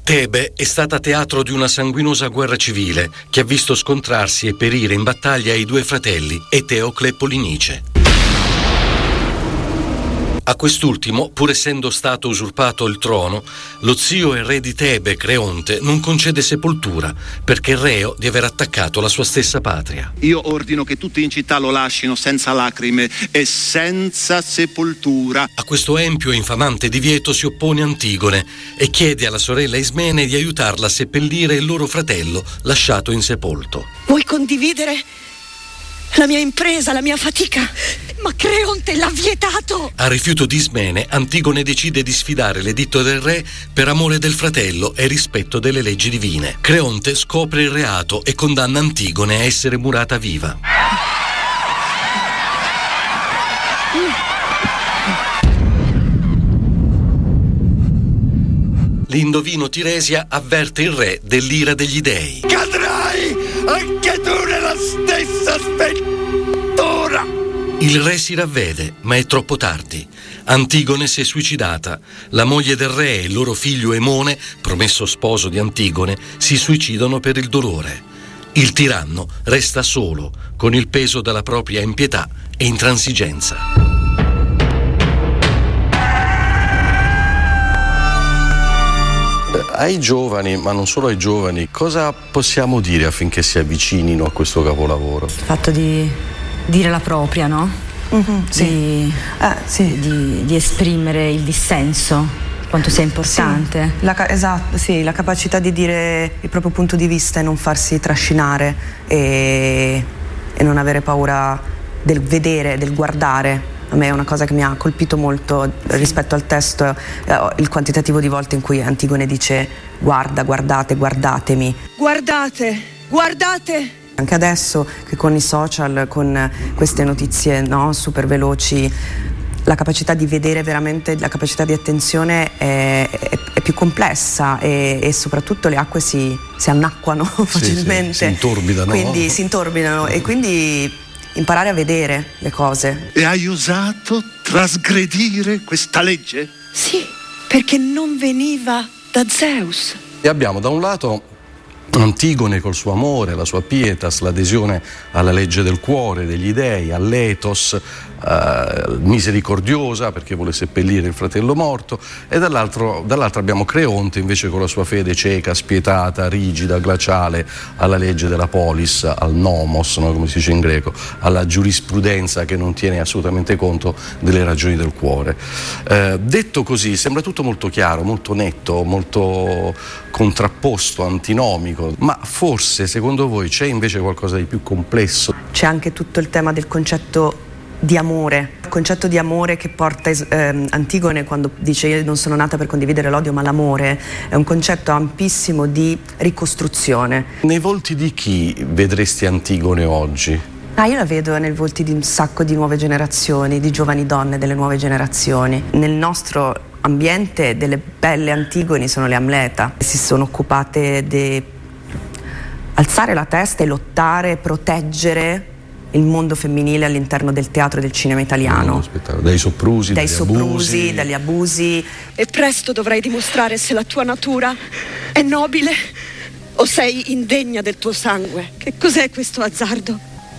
Tebe è stata teatro di una sanguinosa guerra civile che ha visto scontrarsi e perire in battaglia i due fratelli, Eteocle e Polinice. A quest'ultimo, pur essendo stato usurpato il trono, lo zio e re di Tebe, Creonte, non concede sepoltura perché reo di aver attaccato la sua stessa patria. Io ordino che tutti in città lo lascino senza lacrime e senza sepoltura. A questo empio e infamante divieto si oppone Antigone e chiede alla sorella Ismene di aiutarla a seppellire il loro fratello lasciato insepolto. Vuoi condividere la mia impresa, la mia fatica? Ma Creonte l'ha vietato! A rifiuto di Ismene, Antigone decide di sfidare l'editto del re per amore del fratello e rispetto delle leggi divine. Creonte scopre il reato e condanna Antigone a essere murata viva. L'indovino Tiresia avverte il re dell'ira degli dei. Cadrai anche tu nella stessa sventura! Il re si ravvede, ma è troppo tardi. Antigone si è suicidata. La moglie del re e il loro figlio Emone, promesso sposo di Antigone, si suicidano per il dolore. Il tiranno resta solo, con il peso della propria impietà e intransigenza. Ai giovani, ma non solo ai giovani, cosa possiamo dire affinché si avvicinino a questo capolavoro? Il fatto di dire la propria, no? Sì. Di esprimere il dissenso, quanto sia importante. Sì, la capacità di dire il proprio punto di vista e non farsi trascinare e non avere paura del vedere, del guardare. A me è una cosa che mi ha colpito molto rispetto al testo, il quantitativo di volte in cui Antigone dice guardate, guardatemi. Guardate! Anche adesso che con i social, con queste notizie super veloci, la capacità di vedere veramente, la capacità di attenzione è più complessa e soprattutto le acque si annacquano facilmente. Si intorbidano. Quindi si intorbidano e quindi imparare a vedere le cose. E hai osato trasgredire questa legge? Sì, perché non veniva da Zeus. E abbiamo da un lato Antigone col suo amore, la sua pietas, l'adesione alla legge del cuore, degli dei, all'ethos, misericordiosa perché vuole seppellire il fratello morto, e dall'altro abbiamo Creonte invece con la sua fede cieca, spietata, rigida, glaciale alla legge della polis, al nomos, come si dice in greco, alla giurisprudenza che non tiene assolutamente conto delle ragioni del cuore. Detto così sembra tutto molto chiaro, molto netto, molto contrapposto, antinomico, ma forse secondo voi c'è invece qualcosa di più complesso? C'è anche tutto il tema del concetto di amore, il concetto di amore che porta Antigone quando dice io non sono nata per condividere l'odio ma l'amore, è un concetto ampissimo di ricostruzione. Nei volti di chi vedresti Antigone oggi? Io la vedo nei volti di un sacco di nuove generazioni, di giovani donne delle nuove generazioni. Nel nostro ambiente delle belle Antigoni sono le Amleta, si sono occupate di alzare la testa e lottare, proteggere il mondo femminile all'interno del teatro e del cinema italiano. Dai soprusi, dagli abusi. E presto dovrai dimostrare se la tua natura è nobile o sei indegna del tuo sangue. Che cos'è questo azzardo?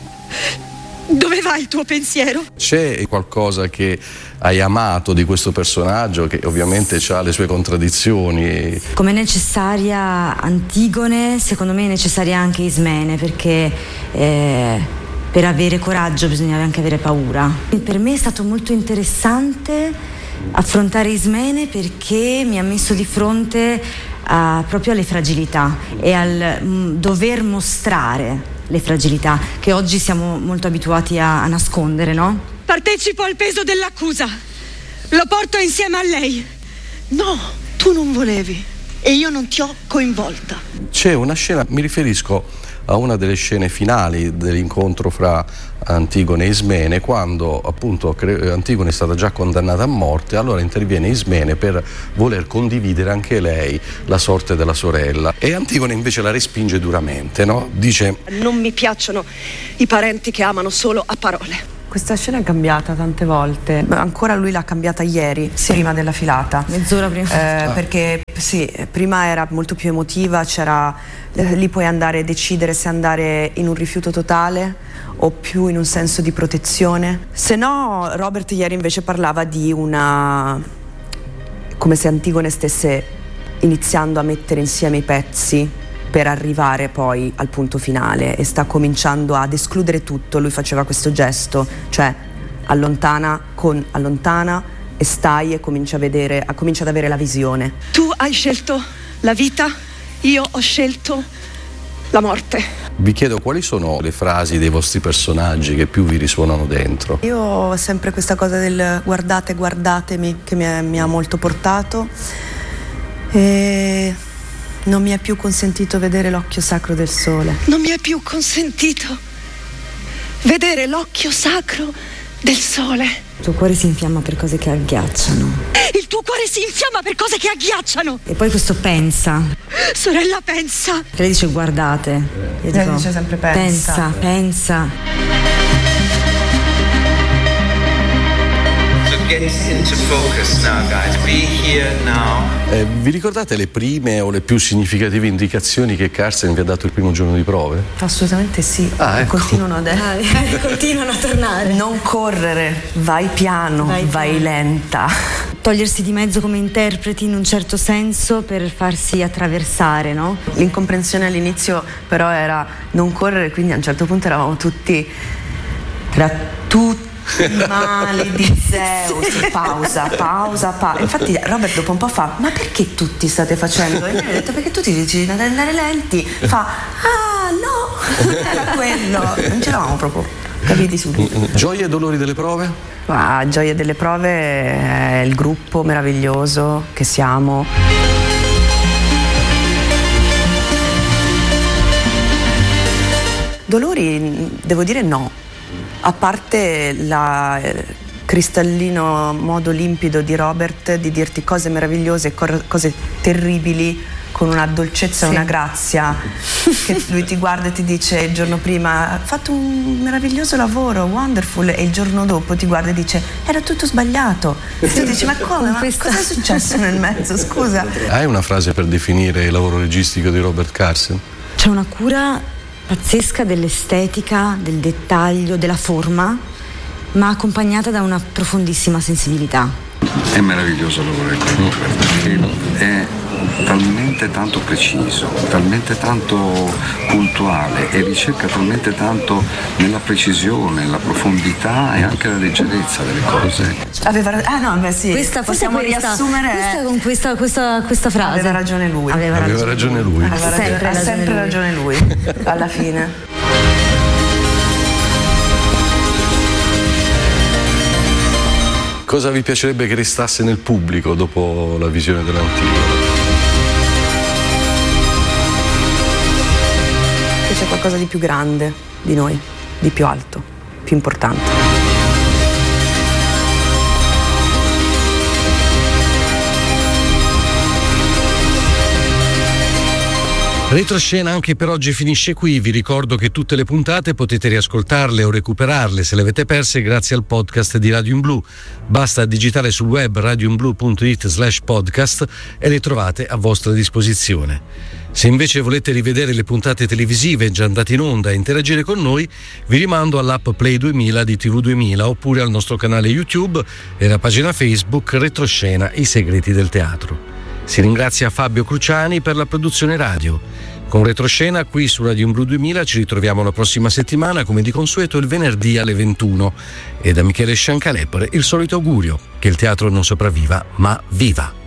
Dove va il tuo pensiero? C'è qualcosa che hai amato di questo personaggio che ovviamente ha le sue contraddizioni? Come necessaria Antigone, secondo me è necessaria anche Ismene, perché per avere coraggio bisogna anche avere paura. Per me è stato molto interessante affrontare Ismene perché mi ha messo di fronte proprio alle fragilità e al dover mostrare le fragilità che oggi siamo molto abituati a nascondere, no? Partecipo al peso dell'accusa. Lo porto insieme a lei. No, tu non volevi e io non ti ho coinvolta. C'è una scena, mi riferisco a una delle scene finali dell'incontro fra Antigone e Ismene, quando appunto Antigone è stata già condannata a morte, allora interviene Ismene per voler condividere anche lei la sorte della sorella e Antigone invece la respinge duramente, no? Dice: non mi piacciono i parenti che amano solo a parole. Questa scena è cambiata tante volte. Ancora lui l'ha cambiata ieri, prima della filata. Mezz'ora prima. Perché sì, prima era molto più emotiva, lì puoi andare a decidere se andare in un rifiuto totale o più in un senso di protezione. Se no, Robert ieri invece parlava di come se Antigone stesse iniziando a mettere insieme i pezzi per arrivare poi al punto finale e sta cominciando ad escludere tutto. Lui faceva questo gesto, cioè allontana e stai e comincia ad avere la visione. Tu hai scelto la vita, io ho scelto la morte. Vi chiedo quali sono le frasi dei vostri personaggi che più vi risuonano dentro. Io ho sempre questa cosa del guardatemi che mi ha molto portato, e non mi è più consentito vedere l'occhio sacro del sole. Non mi è più consentito vedere l'occhio sacro del sole. Il tuo cuore si infiamma per cose che agghiacciano. Il tuo cuore si infiamma per cose che agghiacciano. E poi questo pensa. Sorella, pensa. Che lei dice guardate. Lei dice sempre pensa. Pensa. Get into focus now, guys. Be here now. Vi ricordate le prime o le più significative indicazioni che Carsten vi ha dato il primo giorno di prove? Assolutamente sì. Ecco. Continuano a tornare. Non correre, vai piano, vai lenta. Togliersi di mezzo come interpreti in un certo senso per farsi attraversare, no? L'incomprensione all'inizio però era non correre, quindi a un certo punto eravamo tutti mali di Zeus. Pausa. Infatti Robert dopo un po' fa: ma perché tutti state facendo? E mi ha detto: perché tutti dici di andare lenti. Fa: ah no, era quello. Non ce l'avamo proprio capiti subito. Gioie e dolori delle prove? Gioie delle prove è il gruppo meraviglioso che siamo. Dolori devo dire no. A parte il cristallino modo limpido di Robert di dirti cose meravigliose e cose terribili con una dolcezza e una grazia, che lui ti guarda e ti dice il giorno prima: ha fatto un meraviglioso lavoro, wonderful, e il giorno dopo ti guarda e dice: era tutto sbagliato. E tu dici: ma come? Ma cosa è successo nel mezzo? Scusa. Hai una frase per definire il lavoro registico di Robert Carsten? C'è una cura pazzesca dell'estetica, del dettaglio, della forma, ma accompagnata da una profondissima sensibilità. È meraviglioso lavorare con Robert, perché è talmente tanto preciso, talmente tanto puntuale e ricerca talmente tanto nella precisione, la profondità e anche la leggerezza delle cose. Questa possiamo riassumere con questa frase. Aveva ragione lui. Ha sempre ragione lui alla fine. Cosa vi piacerebbe che restasse nel pubblico dopo la visione dell'Antigone? Che c'è qualcosa di più grande di noi, di più alto, più importante. Retroscena anche per oggi finisce qui. Vi ricordo che tutte le puntate potete riascoltarle o recuperarle se le avete perse grazie al podcast di Radio in Blu. Basta digitare sul web radioinblu.it/podcast e le trovate a vostra disposizione. Se invece volete rivedere le puntate televisive già andate in onda e interagire con noi, vi rimando all'app Play 2000 di TV 2000 oppure al nostro canale YouTube e alla pagina Facebook Retroscena I segreti del teatro. Si ringrazia Fabio Cruciani per la produzione radio. Con Retroscena qui su Radio in Blu 2000 ci ritroviamo la prossima settimana come di consueto il venerdì alle 21 e da Michele Sciancalepore il solito augurio: che il teatro non sopravviva ma viva.